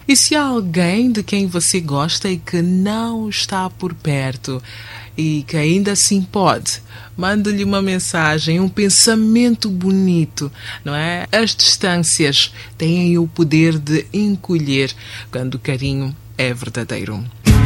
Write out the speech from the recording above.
E se há alguém de quem você gosta e que não está por perto e que ainda assim pode, mande-lhe uma mensagem, um pensamento bonito, não é? As distâncias têm o poder de encolher quando o carinho é verdadeiro.